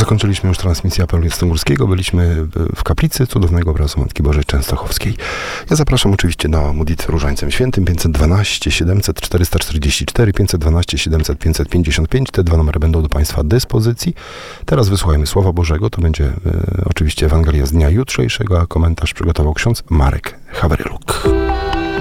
Zakończyliśmy już transmisję apelu jasnogórskiego. Byliśmy w kaplicy cudownego obrazu Matki Bożej Częstochowskiej. Ja zapraszam oczywiście na modlitwę Różańcem Świętym 512 700 444, 512 700 555. Te dwa numery będą do Państwa dyspozycji. Teraz wysłuchajmy Słowa Bożego. To będzie oczywiście Ewangelia z dnia jutrzejszego, a komentarz przygotował ksiądz Marek Hawryluk.